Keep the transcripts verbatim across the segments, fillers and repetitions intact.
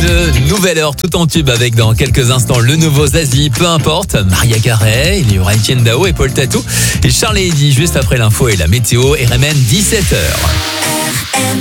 jeu. Nouvelle heure tout en tube avec dans quelques instants le nouveau Zazie, peu importe. Maria Carey, il y aura Etienne Dao et Paul Tatou. Et Charles et Eddy juste après l'info et la météo. R M N dix-sept heures. R M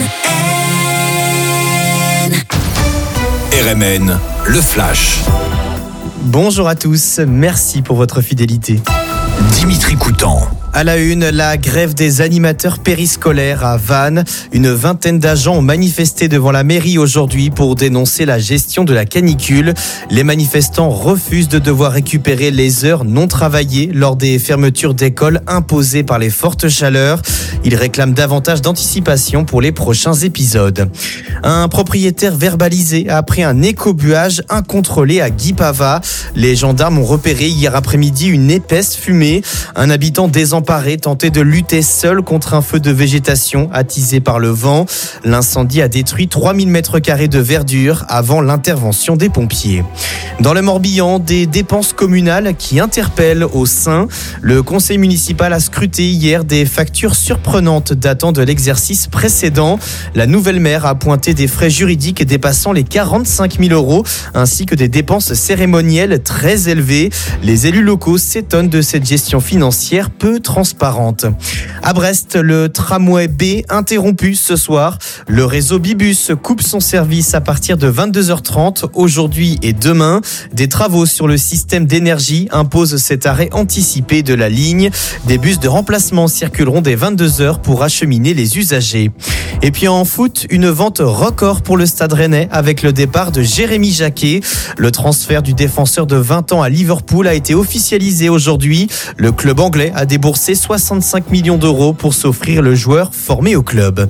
N. R M N, le flash. Bonjour à tous, merci pour votre fidélité. Dimitri Coutan. À la une, la grève des animateurs périscolaires à Vannes. Une vingtaine d'agents ont manifesté devant la mairie aujourd'hui pour dénoncer la gestion de la canicule. Les manifestants refusent de devoir récupérer les heures non travaillées lors des fermetures d'écoles imposées par les fortes chaleurs. Ils réclament davantage d'anticipation pour les prochains épisodes. Un propriétaire verbalisé après un écobuage incontrôlé à Guipava. Les gendarmes ont repéré hier après-midi une épaisse fumée. Un habitant désemparé tentait de lutter seul contre un feu de végétation attisé par le vent. L'incendie a détruit trois mille mètres carrés de verdure avant l'intervention des pompiers. Dans le Morbihan, des dépenses communales qui interpellent au sein. Le conseil municipal a scruté hier des factures surprenantes datant de l'exercice précédent. La nouvelle maire a pointé des frais juridiques dépassant les quarante-cinq mille euros ainsi que des dépenses cérémonielles très élevées. Les élus locaux s'étonnent de cette gestion financière peu transparente. À Brest, le tramway B interrompu ce soir. Le réseau Bibus coupe son service à partir de vingt-deux heures trente aujourd'hui et demain. Des travaux sur le système d'énergie imposent cet arrêt anticipé de la ligne. Des bus de remplacement circuleront dès vingt-deux heures pour acheminer les usagers. Et puis en foot, une vente record pour le Stade Rennais avec le départ de Jérémy Jacquet. Le transfert du défenseur de vingt ans à Liverpool a été officialisé aujourd'hui. Le club anglais a déboursé soixante-cinq millions d'euros pour s'offrir le joueur formé au club.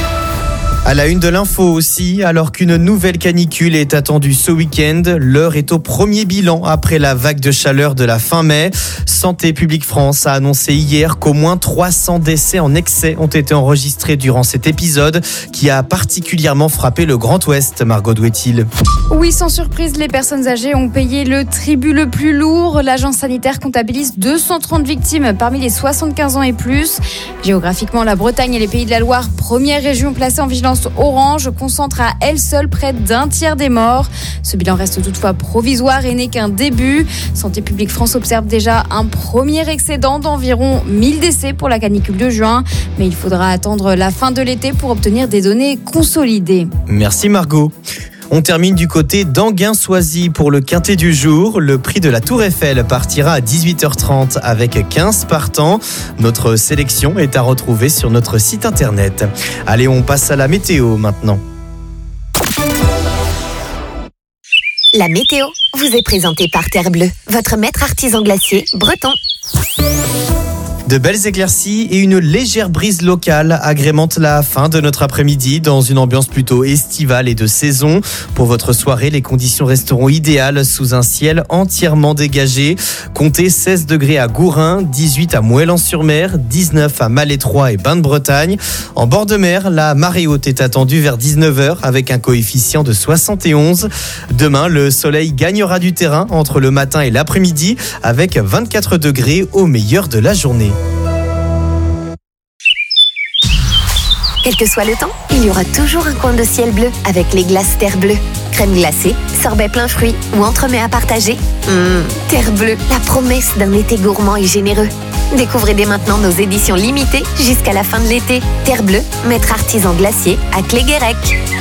À la une de l'info aussi, alors qu'une nouvelle canicule est attendue ce week-end, l'heure est au premier bilan après la vague de chaleur de la fin mai. Santé publique France a annoncé hier qu'au moins trois cents décès en excès ont été enregistrés durant cet épisode qui a particulièrement frappé le Grand Ouest. Margot Douet-il. Oui, sans surprise, les personnes âgées ont payé le tribut le plus lourd. L'agence sanitaire comptabilise deux cent trente victimes parmi les soixante-quinze ans et plus. Géographiquement, la Bretagne et les Pays de la Loire, première région placée en vigilance orange, concentre à elle seule près d'un tiers des morts. Ce bilan reste toutefois provisoire et n'est qu'un début. Santé publique France observe déjà un premier excédent d'environ mille décès pour la canicule de juin. Mais il faudra attendre la fin de l'été pour obtenir des données consolidées. Merci Margot. On termine du côté d'Anguin-Soisy pour le quintet du jour. Le prix de la Tour Eiffel partira à dix-huit heures trente avec quinze partants. Notre sélection est à retrouver sur notre site internet. Allez, on passe à la météo maintenant. La météo vous est présentée par Terre Bleue, votre maître artisan glacier breton. De belles éclaircies et une légère brise locale agrémentent la fin de notre après-midi dans une ambiance plutôt estivale et de saison. Pour votre soirée, les conditions resteront idéales sous un ciel entièrement dégagé. Comptez seize degrés à Gourin, dix-huit à Moëlan-sur-Mer, dix-neuf à Malétroit et Bain-de-Bretagne. En bord de mer, la marée haute est attendue vers dix-neuf heures avec un coefficient de soixante et onze. Demain, le soleil gagnera du terrain entre le matin et l'après-midi avec vingt-quatre degrés au meilleur de la journée. Quel que soit le temps, il y aura toujours un coin de ciel bleu avec les glaces Terre Bleue. Crème glacée, sorbet plein fruits ou entremets à partager. Mmh, Terre Bleue, la promesse d'un été gourmand et généreux. Découvrez dès maintenant nos éditions limitées jusqu'à la fin de l'été. Terre Bleue, maître artisan glacier à Cléguérec.